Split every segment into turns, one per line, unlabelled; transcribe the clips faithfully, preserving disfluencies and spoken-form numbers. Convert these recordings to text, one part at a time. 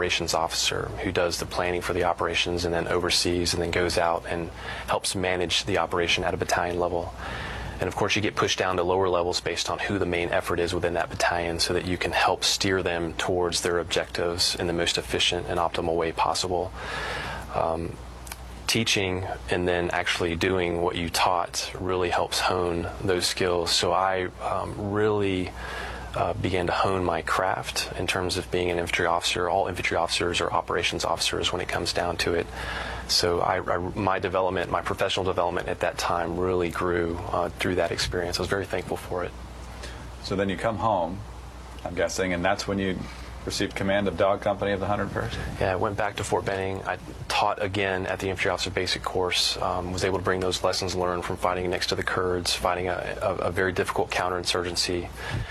operations officer who does the planning for the operations and then oversees and then goes out and helps manage the operation at a battalion level. And of course you get pushed down to lower levels based on who the main effort is within that battalion so that you can help steer them towards their objectives in the most efficient and optimal way possible. Um, teaching and then actually doing what you taught really helps hone those skills. So I um, really uh, began to hone my craft in terms of being an infantry officer. All infantry officers are operations officers when it comes down to it. So I, I, my development, my professional development at that time really grew uh, through that experience. I was very thankful for it.
So then you come home, I'm guessing, and that's when you received command of Dog Company of the one hundred first?
Yeah, I went back to Fort Benning. I taught again at the Infantry Officer Basic Course, um, was able to bring those lessons learned from fighting next to the Kurds, fighting a, a, a very difficult counterinsurgency,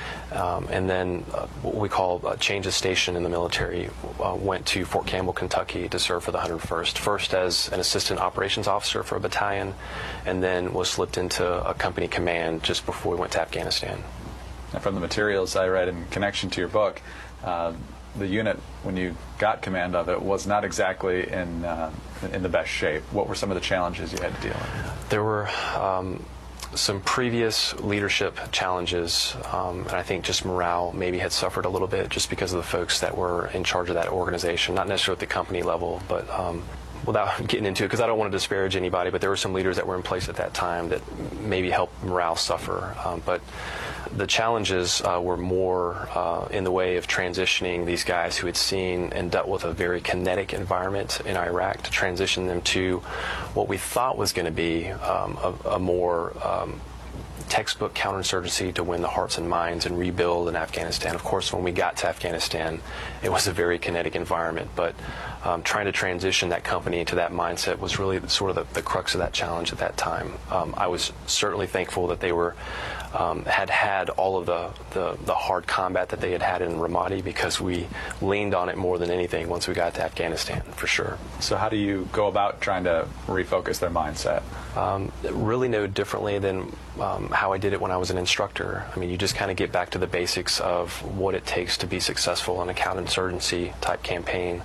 um, and then uh, what we call a change of station in the military. Uh, went to Fort Campbell, Kentucky to serve for the one hundred first, first as an assistant operations officer for a battalion, and then was slipped into a company command just before we went to Afghanistan.
And from the materials I read in connection to your book, Uh, the unit, when you got command of it, was not exactly in uh, in the best shape. What were some of the challenges you had to deal with?
There were um, some previous leadership challenges, um, and I think just morale maybe had suffered a little bit just because of the folks that were in charge of that organization, not necessarily at the company level, but um, without getting into it, because I don't want to disparage anybody, but there were some leaders that were in place at that time that maybe helped morale suffer. Um, but the challenges uh, were more uh, in the way of transitioning these guys who had seen and dealt with a very kinetic environment in Iraq to transition them to what we thought was going to be um, a, a more um, textbook counterinsurgency to win the hearts and minds and rebuild in Afghanistan. Of course, when we got to Afghanistan, it was a very kinetic environment, but um, trying to transition that company into that mindset was really sort of the, the crux of that challenge at that time. Um, I was certainly thankful that they were um, had had all of the, the, the hard combat that they had had in Ramadi, because we leaned on it more than anything once we got to Afghanistan, for sure.
So how do you go about trying to refocus their mindset?
Um, really no differently than um, how I did it when I was an instructor. I mean, you just kind of get back to the basics of what it takes to be successful in a counterinsurgency type campaign.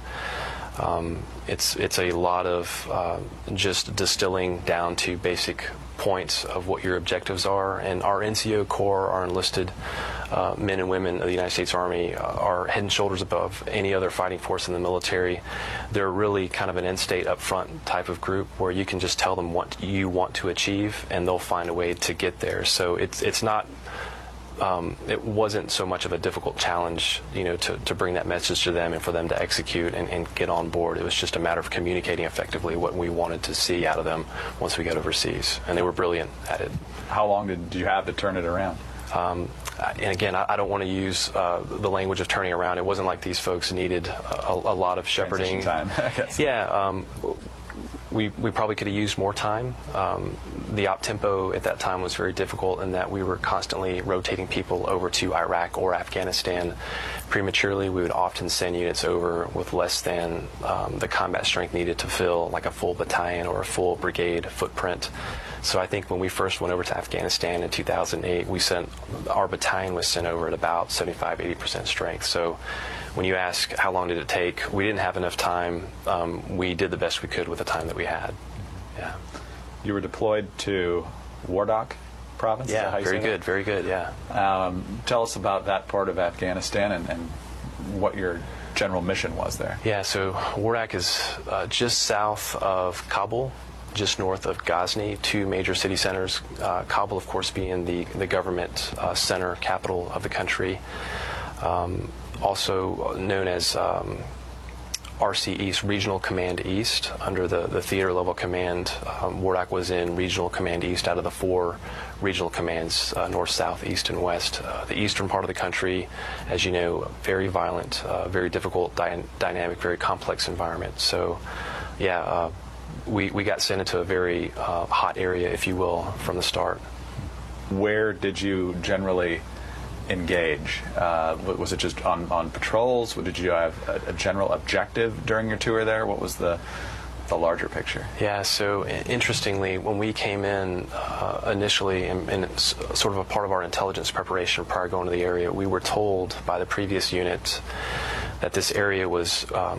Um, it's it's a lot of uh, just distilling down to basic points of what your objectives are. And our N C O Corps, our enlisted uh, men and women of the United States Army, uh, are head and shoulders above any other fighting force in the military. They're really kind of an end state up front type of group where you can just tell them what you want to achieve and they'll find a way to get there. So it's it's not Um, it wasn't so much of a difficult challenge, you know, to, to bring that message to them and for them to execute and, and get on board. It was just a matter of communicating effectively what we wanted to see out of them once we got overseas, and they were brilliant at it.
How long did you have to turn it around?
Um, and again, I, I don't want to use uh, the language of turning around. It wasn't like these folks needed a, a lot of shepherding.
Transition time, I guess.
Yeah. Um, We, we probably could have used more time. Um, the op tempo at that time was very difficult in that we were constantly rotating people over to Iraq or Afghanistan prematurely. We would often send units over with less than um, the combat strength needed to fill like a full battalion or a full brigade footprint. So I think when we first went over to Afghanistan in two thousand eight, we sent, our battalion was sent over at about seventy-five, eighty percent strength. So when you ask how long did it take, we didn't have enough time. Um, we did the best we could with the time that we had. Yeah.
You were deployed to Wardak province?
Yeah, very good, very good, yeah.
Um, tell us about that part of Afghanistan and, and what your general mission was there.
Yeah, so Wardak is uh, just south of Kabul, just north of Ghazni, two major city centers. Uh, Kabul, of course, being the, the government uh, center, capital of the country. Um, also known as um, R C East, Regional Command East, under the, the theater level command. Um, Wardak was in Regional Command East out of the four regional commands, uh, north, south, east, and west. Uh, the eastern part of the country, as you know, very violent, uh, very difficult, dy dynamic, very complex environment. So, yeah, uh, we, we got sent into a very uh, hot area, if you will, from the start.
Where did you generally engage? Uh, was it just on, on patrols? Did you have a, a general objective during your tour there? What was the the larger picture?
Yeah, so interestingly, when we came in uh, initially, and, and it's sort of a part of our intelligence preparation prior to going to the area, we were told by the previous unit that this area was um,